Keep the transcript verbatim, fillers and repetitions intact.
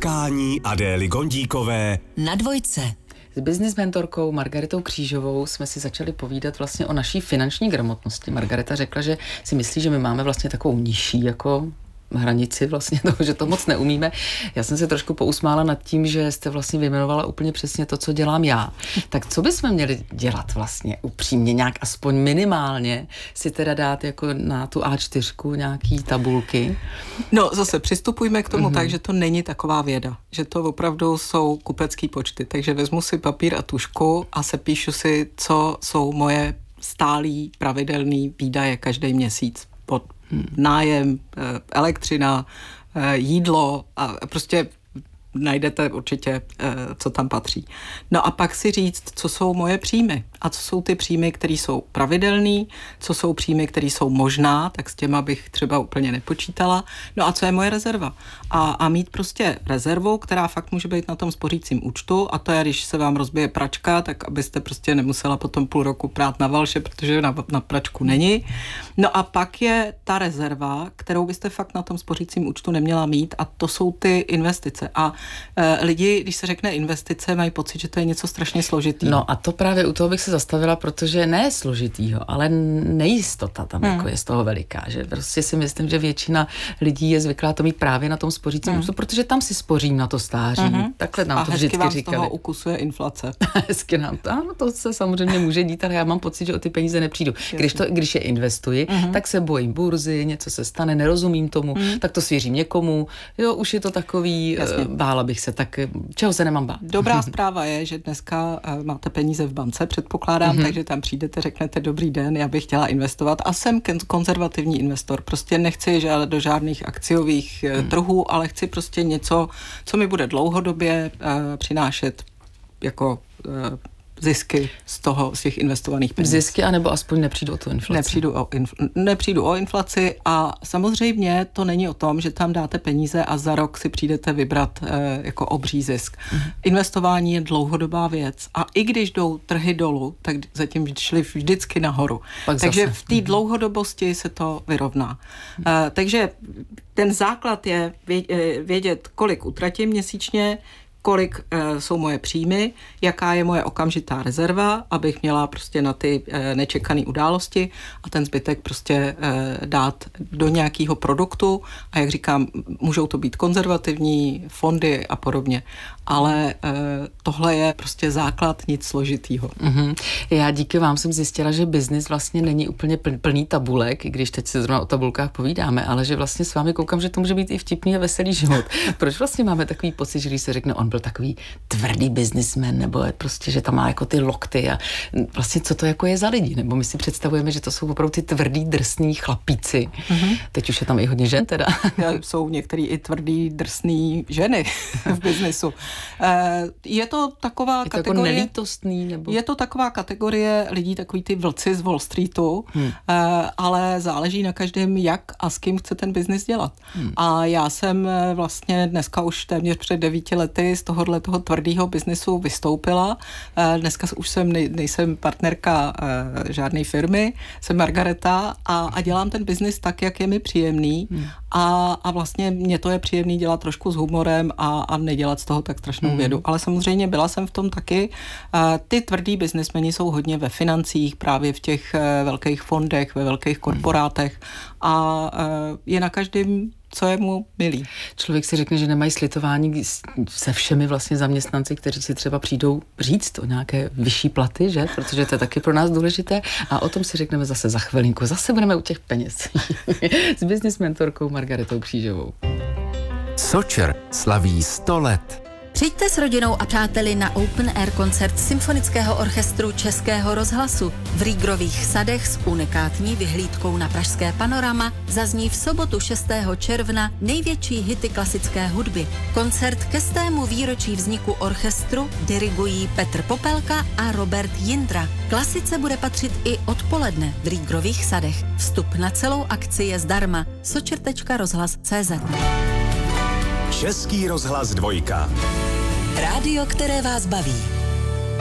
Setkání Adély Gondíkové na Dvojce. S business mentorkou Margaretou Křížovou jsme si začali povídat vlastně o naší finanční gramotnosti. Margareta řekla, že si myslí, že my máme vlastně takovou nižší jako hranici vlastně toho, že to moc neumíme. Já jsem se trošku pousmála nad tím, že jste vlastně vyjmenovala úplně přesně to, co dělám já. Tak co bychom měli dělat vlastně upřímně, nějak aspoň minimálně si teda dát jako na tu á čtyři nějaký tabulky? No zase přistupujme k tomu mm-hmm. tak, že to není taková věda, že to opravdu jsou kupecký počty, takže vezmu si papír a tužku a sepíšu si, co jsou moje stálý pravidelný výdaje každý měsíc pod nájem, elektřina, jídlo a prostě najdete určitě, co tam patří. No a pak si říct, co jsou moje příjmy a co jsou ty příjmy, které jsou pravidelný, co jsou příjmy, které jsou možná, tak s těma bych třeba úplně nepočítala. No a co je moje rezerva? A, a mít prostě rezervu, která fakt může být na tom spořícím účtu a to je, když se vám rozbije pračka, tak abyste prostě nemusela potom půl roku prát na valše, protože na, na pračku není. No a pak je ta rezerva, kterou byste fakt na tom spořícím účtu neměla mít a to jsou ty investice. A e, lidi, když se řekne investice, mají pocit, že to je něco strašně složitého. No a to právě u toho bych se zastavila, protože ne složitýho, ale nejistota tam hmm. jako je z toho veliká, že prostě si myslím, že většina lidí je zvyklá to mít právě na tom spořícím účtu, hmm. protože tam si spořím na to stáří. Hmm. Takhle nám a to vždycky říkali. A hezky vám z toho ukusuje inflace. Hezky nám to, ano, to se samozřejmě může dít, ale já mám pocit, že o ty peníze nepřijdu. Když, to, když je investuji, hmm. tak se bojím burzy, něco se stane, nerozumím tomu, hmm. tak to svěřím někomu. Jo, už je to takový, Jasně. bála bych se, tak čeho se nemám bát. Dobrá zpráva je, že dneska uh, máte peníze v bance, předpokládám, mm-hmm. takže tam přijdete, řeknete dobrý den, já bych chtěla investovat a jsem konzervativní investor. Prostě nechci žádat do žádných akciových uh, mm. trhů, ale chci prostě něco, co mi bude dlouhodobě uh, přinášet jako uh, zisky z toho, z těch investovaných peněz. Zisky, anebo aspoň nepřijdu o tu inflaci. Nepřijdu o, infl- nepřijdu o inflaci a samozřejmě to není o tom, že tam dáte peníze a za rok si přijdete vybrat eh, jako obří zisk. Mm-hmm. Investování je dlouhodobá věc a i když jdou trhy dolů, tak zatím šli vždycky nahoru. Pak takže zase. v té dlouhodobosti se to vyrovná. Mm-hmm. Eh, takže ten základ je vědět, kolik utratím měsíčně, kolik e, jsou moje příjmy, jaká je moje okamžitá rezerva, abych měla prostě na ty e, nečekané události a ten zbytek prostě e, dát do nějakého produktu a jak říkám, můžou to být konzervativní fondy a podobně, ale e, tohle je prostě základ, nic složitýho. Mm-hmm. Já díky vám jsem zjistila, že biznis vlastně není úplně plný tabulek, i když teď se zrovna o tabulkách povídáme, ale že vlastně s vámi koukám, že to může být i vtipný a veselý život. Proč vlastně máme takový pocit, že když se řekne on byl takový tvrdý biznismen, nebo je prostě, že tam má jako ty lokty a vlastně co to jako je za lidi, nebo my si představujeme, že to jsou opravdu ty tvrdý, drsný chlapíci. Mm-hmm. Teď už je tam i hodně žen teda. Jsou některý i tvrdý, drsný ženy v biznisu. Je to taková je to kategorie... jako nelítostný, nebo... Je to taková kategorie lidí, takový ty vlci z Wall Streetu, hmm. ale záleží na každém, jak a s kým chce ten biznis dělat. Hmm. A já jsem vlastně dneska už téměř před devíti lety z tohohle toho tvrdého biznisu vystoupila. Dneska už jsem, nej, nejsem partnerka žádné firmy, jsem Margareta a, a dělám ten biznis tak, jak je mi příjemný hmm. a, a vlastně mě to je příjemný dělat trošku s humorem a, a nedělat z toho tak strašnou hmm. vědu. Ale samozřejmě byla jsem v tom taky. Ty tvrdý biznismeni jsou hodně ve financích, právě v těch velkých fondech, ve velkých korporátech a je na každém, co je mu milý. Člověk si řekne, že nemají slitování se všemi vlastně zaměstnanci, kteří si třeba přijdou říct o nějaké vyšší platy, že? Protože to je taky pro nás důležité a o tom si řekneme zase za chvilinku. Zase budeme u těch peněz. S business mentorkou Margaretou Křížovou. Sočer slaví sto let. Přijďte s rodinou a přáteli na Open Air koncert Symfonického orchestru Českého rozhlasu. V Rýgrových sadech s unikátní vyhlídkou na pražské panorama zazní v sobotu šestého června největší hity klasické hudby. Koncert ke stému výročí vzniku orchestru dirigují Petr Popelka a Robert Jindra. Klasice bude patřit i odpoledne v Rýgrových sadech. Vstup na celou akci je zdarma. sočer tečka rozhlas tečka cé zet. Český rozhlas dvojka. Rádio, které vás baví.